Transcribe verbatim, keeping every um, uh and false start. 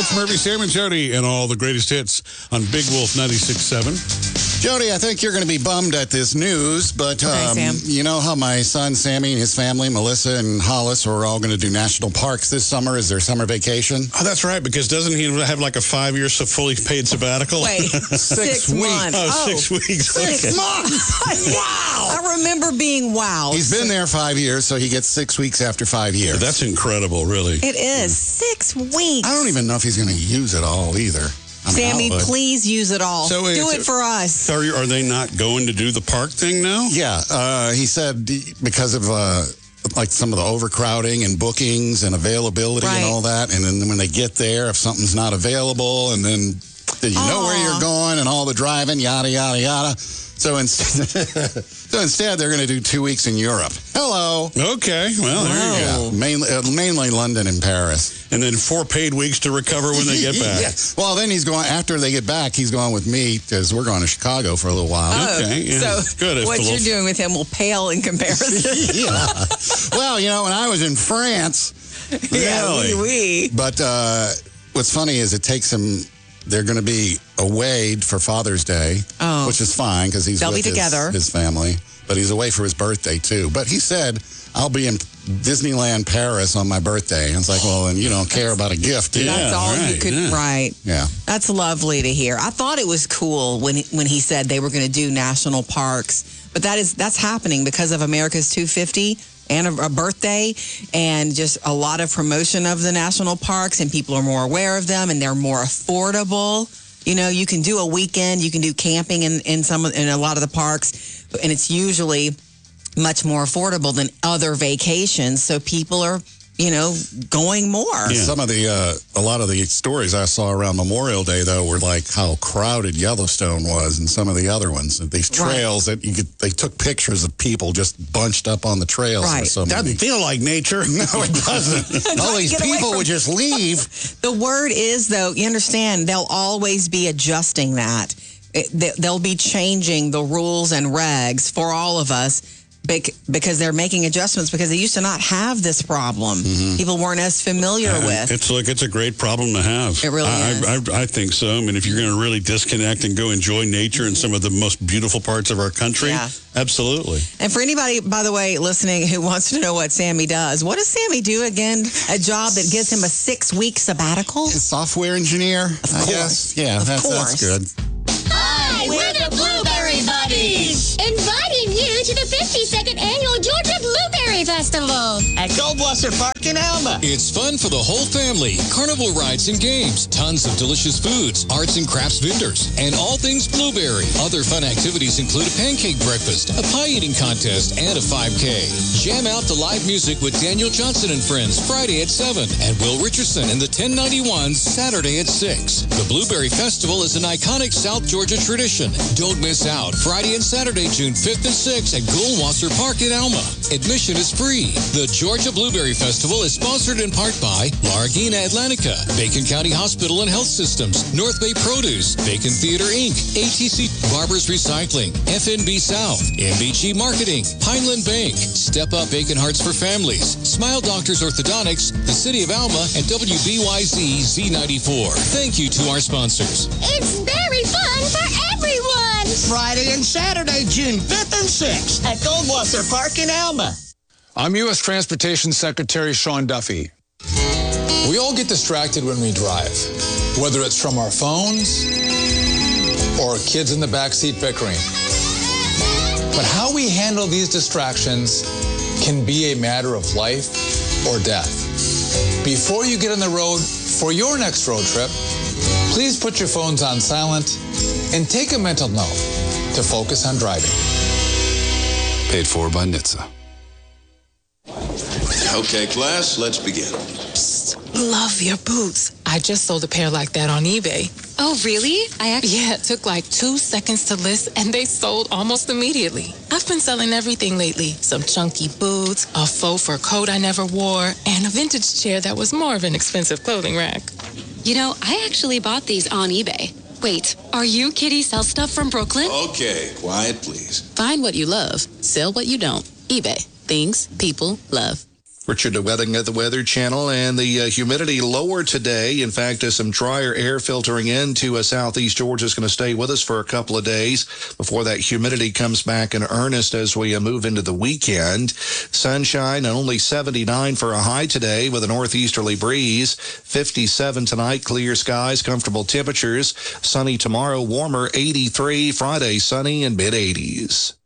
It's Murphy, Sam, and Jody, and all the greatest hits on Big Wolf ninety-six point seven. Jody, I think you're going to be bummed at this news, but okay, um, Sam. you know how my son Sammy and his family, Melissa and Hollis, are all going to do national parks this summer as their summer vacation? Oh, that's right, because doesn't he have like a five-year fully paid sabbatical? Wait, six, six weeks. months. Oh, Oh, six weeks. Six Okay. months! Wow! I remember being wow. He's been there five years, so he gets six weeks after five years. That's incredible, really. It is six weeks. I don't even know if he's going to use it all either. I mean, Sammy, I'll, but- please use it all. So do it's- it for us. Are, you, are they not going to do the park thing now? Yeah, uh, he said because of uh, like some of the overcrowding and bookings and availability Right. and all that, and then when they get there, if something's not available, and then do you know where Aw. you're going and all the driving, yada yada yada. So instead, so instead, they're going to do two weeks in Europe. Hello. Okay, well, there you go. Wow. Mainly, uh, mainly London and Paris. And then four paid weeks to recover when they get back. Yeah. Well, then he's going, after they get back, he's going with me because we're going to Chicago for a little while. Oh, Okay, yeah. So Good, it's what a you're little- doing with him will pale in comparison. Yeah. Well, you know, when I was in France, Yeah, Really? we, we. but uh, what's funny is it takes him, they're going to be away for Father's Day, Oh. which is fine because he's They'll with be his, together. his family, but he's away for his birthday too. But he said, I'll be in Disneyland Paris on my birthday. And it's like, well, then you don't care about a gift, do you? Yeah. That's all you right, could yeah. write. Yeah. That's lovely to hear. I thought it was cool when he, when he said they were going to do national parks, but that is that's happening because of America's two fifty and a, a birthday, and just a lot of promotion of the national parks, and people are more aware of them, and they're more affordable. You know, you can do a weekend, you can do camping in in some in a lot of the parks, and it's usually much more affordable than other vacations. So people are, you know, going more. Yeah. Some of the, uh, a lot of the stories I saw around Memorial Day, though, were like how crowded Yellowstone was and some of the other ones. These trails that you could, they took pictures of people just bunched up on the trails. Right. And so many. Doesn't feel like nature. No, it doesn't. All these Get away people from- would just leave. The word is, though, you understand, they'll always be adjusting that. It, they, they'll be changing the rules and regs for all of us bec- because they're making adjustments because they used to not have this problem. People weren't as familiar Uh, with. It's like it's a great problem to have. It really I, is. I, I, I think so. I mean, if you're going to really disconnect and go enjoy nature in some of the most beautiful parts of our country, Yeah. absolutely. And for anybody, by the way, listening who wants to know what Sammy does, what does Sammy do again? A job that gives him a six-week sabbatical? Software engineer, Of I course. guess. Yeah, Of that's, course. that's good. Hi, we're the Blueberry Buddies! Inviting you to the fifty-second Annual Georgia Blueberry Festival! At Goldwasser Park in Alma. It's fun for the whole family. Carnival rides and games, tons of delicious foods, arts and crafts vendors, and all things blueberry. Other fun activities include a pancake breakfast, a pie eating contest, and a five K. Jam out to live music with Daniel Johnson and Friends Friday at seven, and Will Richardson and the ten ninety-ones Saturday at six. The Blueberry Festival is an iconic South Georgia tradition. Don't miss out. Friday and Saturday, June fifth and sixth at Goldwasser Park in Alma. Admission is free. The Georgia Blueberry Festival is sponsored in part by Largina Atlantica, Bacon County Hospital and Health Systems, North Bay Produce, Bacon Theater Incorporated, A T C Barbers Recycling, F N B South, M B G Marketing, Pineland Bank, Step Up Bacon Hearts for Families, Smile Doctors Orthodontics, the City of Alma, and W B Y Z Z ninety-four. Thank you to our sponsors. It's very fun for everyone! Friday and Saturday, June fifth and sixth at Goldwasser Park in Alma. I'm U S Transportation Secretary Sean Duffy. We all get distracted when we drive, whether it's from our phones or kids in the backseat bickering. But how we handle these distractions can be a matter of life or death. Before you get on the road for your next road trip, please put your phones on silent and take a mental note to focus on driving. Paid for by N H T S A. Okay, class, let's begin. Love your boots. I just sold a pair like that on eBay. Oh, really? I actually... Yeah, it took like two seconds to list, and they sold almost immediately. I've been selling everything lately. Some chunky boots, a faux fur coat I never wore, and a vintage chair that was more of an expensive clothing rack. You know, I actually bought these on eBay. Wait, are you Kitty Sell Stuff from Brooklyn? Okay, quiet, please. Find what you love. Sell what you don't. eBay. Things people love. Richard Wedding at the Weather Channel, and the uh, humidity lower today. In fact, uh, some drier air filtering into uh, southeast Georgia is going to stay with us for a couple of days before that humidity comes back in earnest as we uh, move into the weekend. Sunshine and only seventy-nine for a high today with a northeasterly breeze. fifty-seven tonight, clear skies, comfortable temperatures. Sunny tomorrow, warmer eighty-three. Friday, sunny and mid eighties.